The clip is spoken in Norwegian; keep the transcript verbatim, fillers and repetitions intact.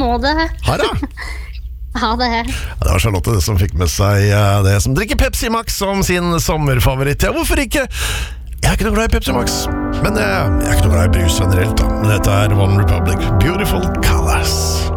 må det. Har jeg? Ja, det er. Ja, det var Charlotte som fikk med seg uh, det, som drikker Pepsi Max som sin sommerfavoritt. Ja, hvorfor ikke? Jeg er ikke noe glad i Pepsi Max, men jeg, jeg er ikke noe glad i brus generelt da. Men dette er One Republic, Beautiful Colors.